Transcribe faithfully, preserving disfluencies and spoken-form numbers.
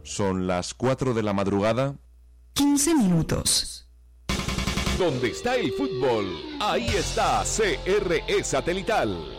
Son las cuatro de la madrugada. quince minutos. Donde está el fútbol, ahí está C R E Satelital.